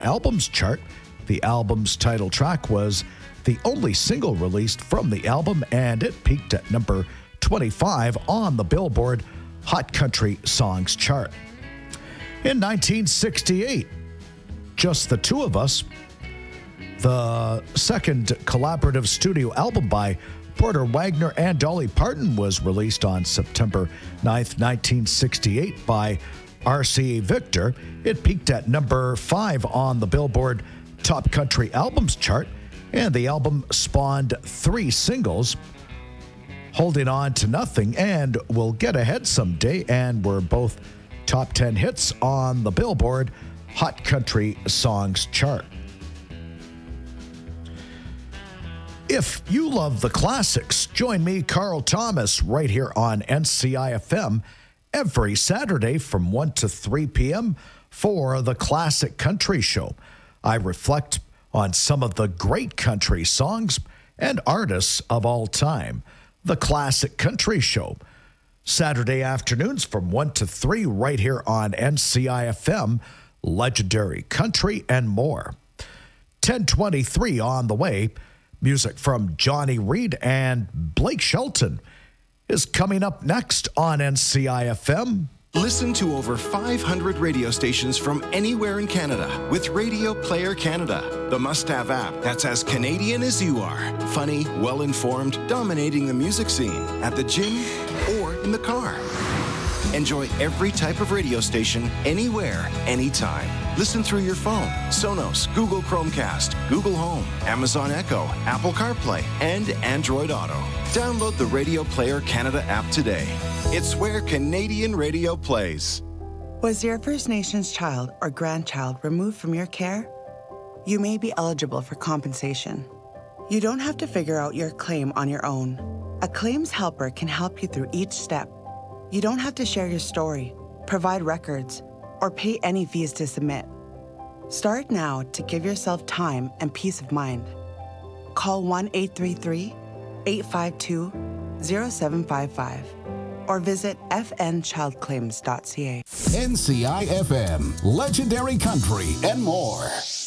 Albums chart. The album's title track was the only single released from the album, and it peaked at number 25 on the Billboard Hot Country Songs chart. In 1968, Just the Two of Us, the second collaborative studio album by Porter Wagoner and Dolly Parton, was released on September 9th, 1968 by RCA Victor. It peaked at number 5 on the Billboard Top Country Albums chart, and the album spawned 3 singles, Holding On to Nothing and We'll Get Ahead Someday, and were both top 10 hits on the Billboard Hot Country Songs chart. If you love the classics, join me, Carl Thomas, right here on NCIFM every Saturday from 1 to 3 p.m. for the Classic Country Show. I reflect on some of the great country songs and artists of all time. The Classic Country Show, Saturday afternoons from 1 to 3 right here on NCIFM, legendary country and more. 10:23 on the way. Music from Johnny Reid and Blake Shelton is coming up next on NCIFM. Listen to over 500 radio stations from anywhere in Canada with Radio Player Canada, the must-have app that's as Canadian as you are. Funny, well-informed, dominating the music scene at the gym or in the car. Enjoy every type of radio station, anywhere, anytime. Listen through your phone, Sonos, Google Chromecast, Google Home, Amazon Echo, Apple CarPlay, and Android Auto. Download the Radio Player Canada app today. It's where Canadian radio plays. Was your First Nations child or grandchild removed from your care? You may be eligible for compensation. You don't have to figure out your claim on your own. A claims helper can help you through each step. You don't have to share your story, provide records, or pay any fees to submit. Start now to give yourself time and peace of mind. Call 1-833-852-0755 or visit fnchildclaims.ca. NCIFM, legendary country and more.